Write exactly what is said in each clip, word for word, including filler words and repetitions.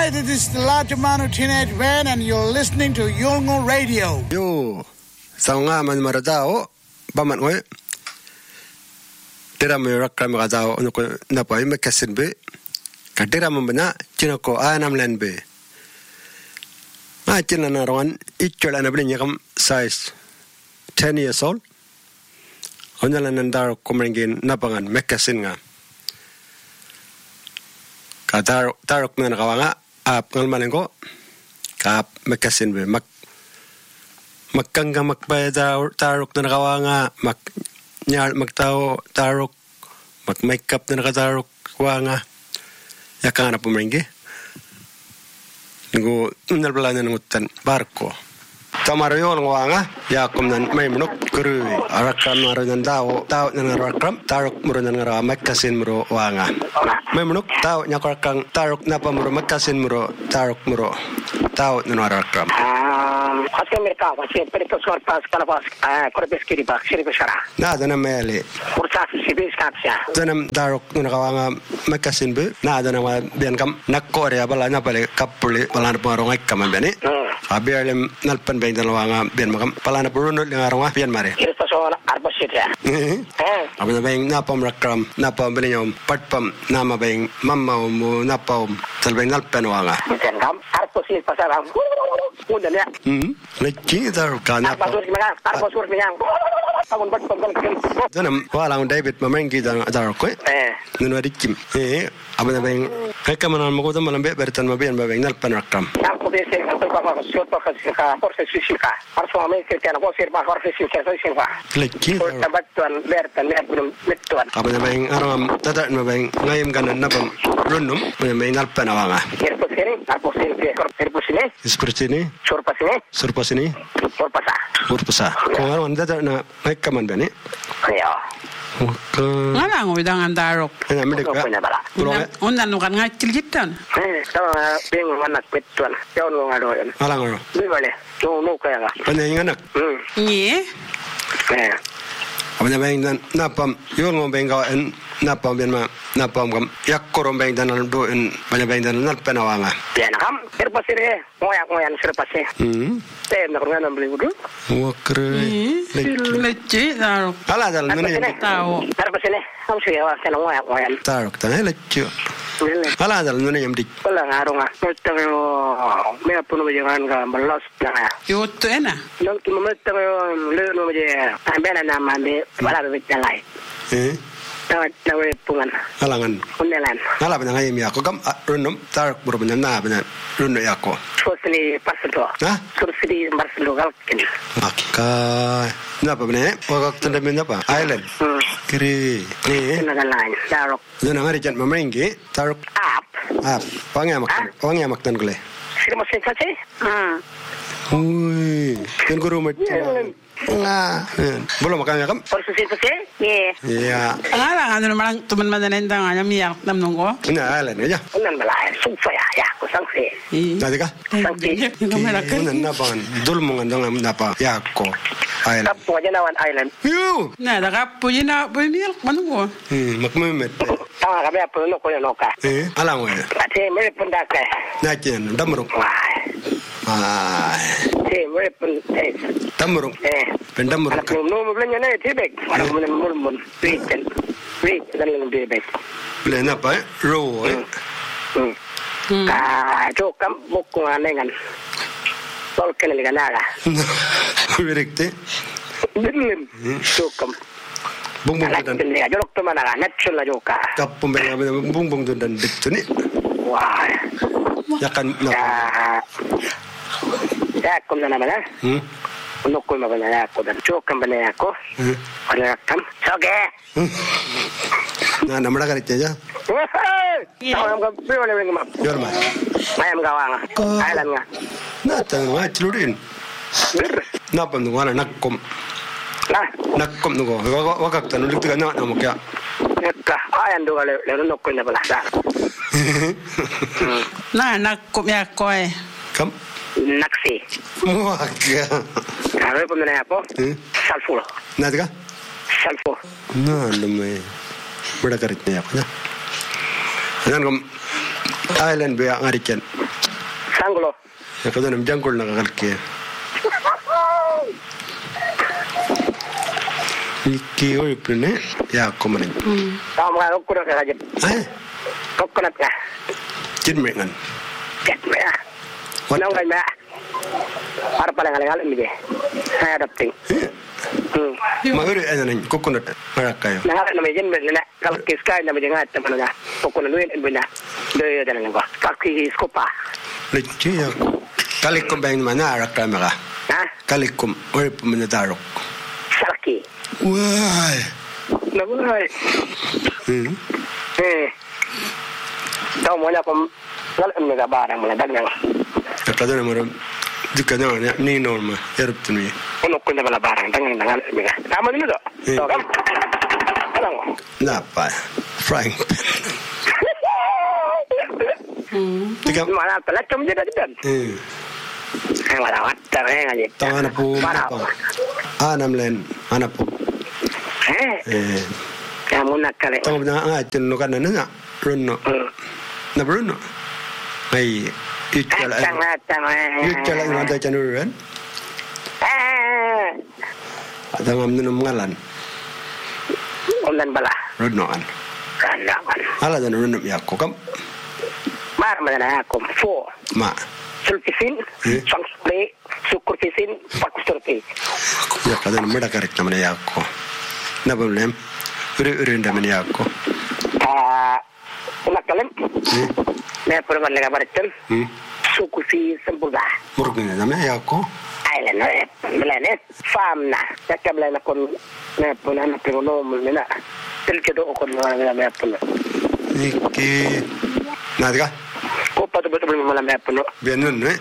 Hi, this is the Latimano Teenage Van and you're listening to Yolngo Radio. Yo, saunga man maradao, baman ngoy. Tira mo rakam radao no ko na pa me kasin be. Kadira mo bana chinako anam len be. Ah china na ron ichola na bin yakam size ten years old. Onala nandar komengin napangan mekasin nga. Katar tarok na nakawanga ap ngal malengo kap mekasin be mak magkangga magbayad tarok na nakawanga mak nyal magtao tarok mag makeup na nakatarok wanga yakang na pumringgi ngo nalbala na ngutan barko tamarayo ng wanga yakom nan may munok kuru arakam maro nan daw daw nan arakam tarok muro nan ngara makasin muro wanga may munok daw nyakakang tarok na pa muro makasin muro tarok muro daw nan arakam um aske mereka wasit perito sorpas kalapas korpes kiri bak siri besara na dana meli kursa sibis kapsia danam tarok nan kawanga makasin be na dana wa bian kam nakore bala na pale kapuli bala na parong ay kamambani abialem nalpan be dalawanga bian makam pala na purunod ng araw bian mare ito so arbasit ya eh abang bang napam rakram napam benyom patpam nama bang mamma mo napam talbeng nalpan wanga kan kam arbasit pasaram udah ya hmm leki dar kana arbasit mana arbasit yang bangun patpam kan danam walang David mamengi dan dar ko eh nunu adikim eh abang bang kakaman mo ko malambe bertan mabian bang nalpan rakram aku dese aku papa sio papa sika forse sika arsuame ke kana ko sirba forse sika sika leki dar batuan bertan ne belum betuan abang bang aram tadak mabang ngayem kanan napam runum bang nalpan wanga Erpo sini, arpo sini, erpo sini, seperti ini surpa sini, surpa sini surpa sa. urpasa kung ano anda na may kaman ba ni Ayo. okay Nga lang, udah darok. ana mi Ano ka punya bala? Undan nukan nga kiljitan. Eh, sama bingung anak betuan. Jauh nggak ada yang. ala ngoro Beli boleh. Nung nung kaya nggak? ana yung anak Hmm. Nye? Eh. abanya bang dan napam yung mo bang ka en napam ben ma napam kam yakkorom bang dan do en banya bang dan nal penawanga Biar kam, erpo sini, ngoyak ngoyan surpa sini. hmm Eh, nak orang nak beli udu? wakre Leci darok. ala dal Erpo nani sini. Tahu. Erpo sini. Kamu sih ya, saya ngoyak ngoyan. tarok tan leccio Beli. ala dal nani yam dik Kalau ngarung ah, kita yo, mereka pun berjangan kan belas jangan. Yoto ena. Nang cuma mereka yo, le no je, ambil nama ambil, malah berjalan lain. eh Tahu tahu pungan, alangan pundelan. ala banya ngayem yakko kam runum tarok buru banya na banya runno yakko Sosli pasdo. ha Sosli pasdo galkin. akka napa banya wakak tanda ben apa island Hmm. kiri ni Kena lain. Darok. Zona ngari jan mamrengi tarok Up. ah pangamak pangamak tan gule Sila mo sin kasi? Hmm. ui kan guru mat nga belum makan ya kam Por susin kasi? Yeah. ya Nga lang, ano naman tuman madanin da nga miyak nam nungko. ina ala ne ja Unan balay. Sufa ya. Ya. Kusang si. tadi ka Hindi ko malakan. unan na pangan dulmungan dong napa ya ko island Kapo aja nawan island. yu Na, daka puji na puji miyak manungko. hmm makmemet Tama kami apa no ko no ka. eh ala ngwe Ate mo pun dakay. na chen damrung Wah. ah Ate mo pun eh. damrung Eh. pendamrung Anak no mo belanja na tibek. Anak mo mun mun. Wait. Wait, dalang tibek. le na pa ro eh Hmm. Ah, cokam buku anengan. Tol kene liga naga. direkte Dilim. Cokam. bung bung Anak dan kene liga jorok to mana natural la joka. kapum bung bung dan dik ni Wah. yakan na Ya. Ya kom na naman ha. hmm Uno ko mabana ako dan cokam bana ako. hmm Wala kam. Soge. na namara kari teja Tawam ka piwala ring map. yorma Mayam gawanga. Island nga. na tan wa chlurin Bir. na pam ngwana nakkom Nah, nakkom nugo wakak tan ulik tiga na mo kya nekka ayan do gale le no ko na bala. Na, nakkup miyak ko eh. kam Naksi. waka Karo po na ako. hmm Salfo. na tiga Salfo. na lume bada karit niya ko na nan kom island be ngari ken Anglo. Ya kada nam jangkol na kalke. Iki oi pune ya komane. Kamu nggak ukur aja. Eh, Coconut ya. jin mengan. Get me ya. Nau nggak me. Harap paling ngaling-ngaling nih. Saya adapting. Hmm. Maguri ana nan coconut marakayo. Nah, kalau namanya jen benar, kalau kiskai namanya nggak teman namanya. Coconut nuin benar. Deh jalan nggak. Kaki skopa. Lechi ya. Kalikum bang mana arakay maka. Hah? Kalikum oi pumene darok. Sarki. Wah. Nabuhay. Hmm. Eh. Tahu mo na kung ngalim nga barang mga dagang. Kada na maram dikana na ni norma eruptu ni. Uno ko na bala barang dagang ngalim nga. Tama nilo do. So kam. Alam mo. Napa. Frank. Hmm. Tika. Mana pala tum jadi dan. Eh. Ay wala wat tare nga ni. Tanga na po. Anam len anapo. Eh. Eh. Kamu nak kale. Tanga na nga tinno kana na runno. Na Bruno. Ay, itala. Tanga tanga. Itala ng ada chanuran. Eh. Ada ngam nunum ngalan. Ulan bala. Runnoan. Kandangan. Ala dan runnum yakko kam. Mar mana aku fo. Ma. Sulpisin, sangsle, sukurpisin, pakusturpi. Ya kada meda karik namanya yakko. Na problem. Uri uri ndamani yakko. Ah, nak kalian? Nah, perban lega barcel. Hmm. Sukufi sempurna. Murgun namanya yakko. Ailan, melane, famna. Takkan melane kon, nah puna nak perono melane. Terkedo kon melane puna. Iki. Nada. Kau patut betul melane puna. Bianun, eh?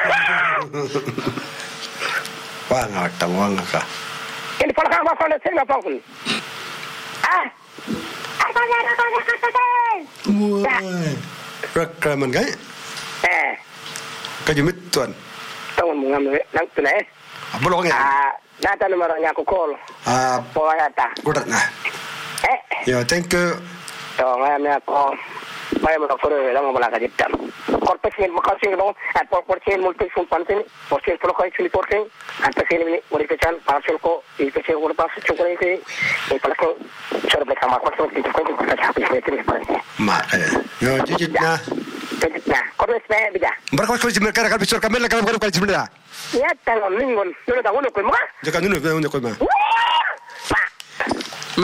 Wah, ngata wang ka. Ini kalau kamu makan nasi nggak pun. Ah. Apa yang apa yang kata? Wah. Reklaman kan? Eh. Kajumit tuan. Tahu mengambil nang tu eh. Apa lo ngene? Ah, data nomornya aku call. Ah, Pokoknya tak. udah nah. Eh. Ya, thank you. So, ngayon ako, may mga kuro lang wala ka dito. Korpesin mo kasi no, at porporsin multi fun pansin, porsin pro kai chili porsin, at pasin ni uri ka chan, parcel ko, i kasi ko pa sa chocolate ni, i pala ko sure black sama ko so dito ko ko sa happy ni pa. Ma, eh. Yo, jijit na. Dito na. Korpes na biga. Barko ko si merkara kalbisor kamela kalbisor kalbisor. Ya, tanong ningon. Nuno da uno ko mo. Jaka nuno, nuno ko ma.